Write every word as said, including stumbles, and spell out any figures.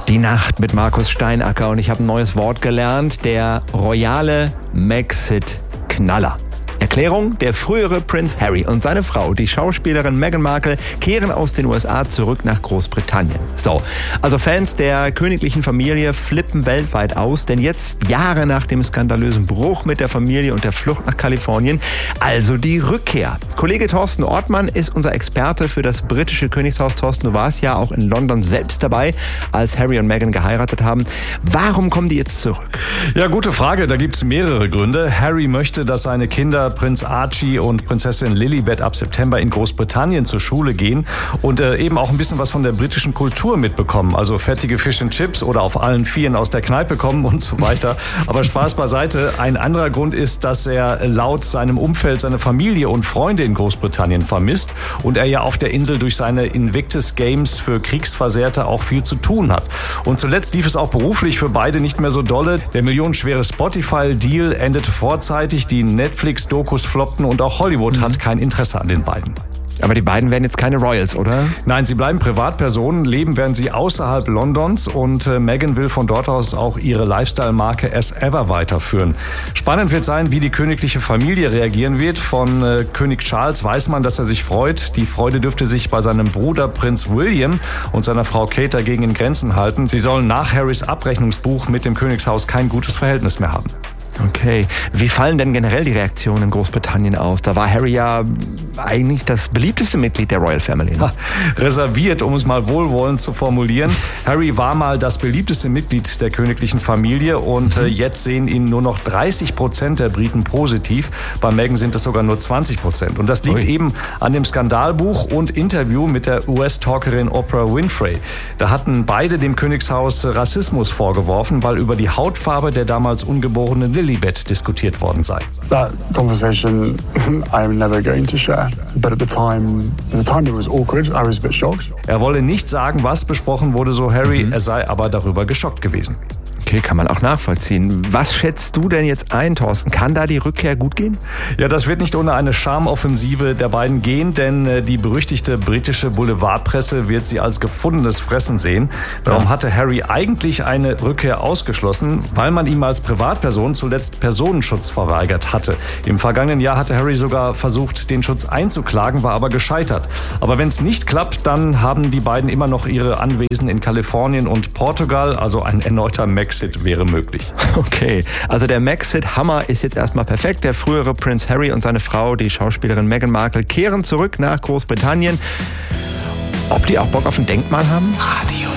Die Nacht mit Markus Steinacker und ich habe ein neues Wort gelernt, der royale Megxit-Knaller. Erklärung: Der frühere Prinz Harry und seine Frau, die Schauspielerin Meghan Markle, kehren aus den U S A zurück nach Großbritannien. So, also Fans der königlichen Familie flippen weltweit aus, denn jetzt, Jahre nach dem skandalösen Bruch mit der Familie und der Flucht nach Kalifornien, also die Rückkehr. Kollege Thorsten Ortmann ist unser Experte für das britische Königshaus. Thorsten, du warst ja auch in London selbst dabei, als Harry und Meghan geheiratet haben. Warum kommen die jetzt zurück? Ja, gute Frage. Da gibt es mehrere Gründe. Harry möchte, dass seine Kinder Prinz Archie und Prinzessin Lilibet ab September in Großbritannien zur Schule gehen und äh, eben auch ein bisschen was von der britischen Kultur mitbekommen. Also fettige Fish and Chips oder auf allen Vieren aus der Kneipe kommen und so weiter. Aber Spaß beiseite. Ein anderer Grund ist, dass er laut seinem Umfeld seine Familie und Freunde in Großbritannien vermisst und er ja auf der Insel durch seine Invictus Games für Kriegsversehrte auch viel zu tun hat. Und zuletzt lief es auch beruflich für beide nicht mehr so dolle. Der millionenschwere Spotify-Deal endete vorzeitig, die Netflix-Dokus floppten und auch Hollywood mhm. hat kein Interesse an den beiden. Aber die beiden werden jetzt keine Royals, oder? Nein, sie bleiben Privatpersonen, leben werden sie außerhalb Londons und äh, Meghan will von dort aus auch ihre Lifestyle-Marke As Ever weiterführen. Spannend wird sein, wie die königliche Familie reagieren wird. Von äh, König Charles weiß man, dass er sich freut. Die Freude dürfte sich bei seinem Bruder Prinz William und seiner Frau Kate dagegen in Grenzen halten. Sie sollen nach Harrys Abrechnungsbuch mit dem Königshaus kein gutes Verhältnis mehr haben. Okay. Wie fallen denn generell die Reaktionen in Großbritannien aus? Da war Harry ja eigentlich das beliebteste Mitglied der Royal Family. Ne? Ha, reserviert, um es mal wohlwollend zu formulieren. Harry war mal das beliebteste Mitglied der königlichen Familie und mhm. äh, jetzt sehen ihn nur noch dreißig Prozent der Briten positiv. Bei Meghan sind es sogar nur zwanzig Prozent. Und das liegt Ui. eben an dem Skandalbuch und Interview mit der U S-Talkerin Oprah Winfrey. Da hatten beide dem Königshaus Rassismus vorgeworfen, weil über die Hautfarbe der damals ungeborenen Lilibet diskutiert worden sei. That conversation I'm never going to share. But at the time, at the time it was awkward. I was a bit shocked. Er wolle nicht sagen, was besprochen wurde, so Harry. Mhm. Er sei aber darüber geschockt gewesen. Okay, kann man auch nachvollziehen. Was schätzt du denn jetzt ein, Thorsten? Kann da die Rückkehr gut gehen? Ja, das wird nicht ohne eine Charmoffensive der beiden gehen, denn äh, die berüchtigte britische Boulevardpresse wird sie als gefundenes Fressen sehen. Darum ja. hatte Harry eigentlich eine Rückkehr ausgeschlossen, weil man ihm als Privatperson zuletzt Personenschutz verweigert hatte. Im vergangenen Jahr hatte Harry sogar versucht, den Schutz einzuklagen, war aber gescheitert. Aber wenn es nicht klappt, dann haben die beiden immer noch ihre Anwesen in Kalifornien und Portugal, also ein erneuter Megxit wäre möglich. Okay, also der Megxit-Hammer ist jetzt erstmal perfekt. Der frühere Prinz Harry und seine Frau, die Schauspielerin Meghan Markle, kehren zurück nach Großbritannien. Ob die auch Bock auf ein Denkmal haben? Radio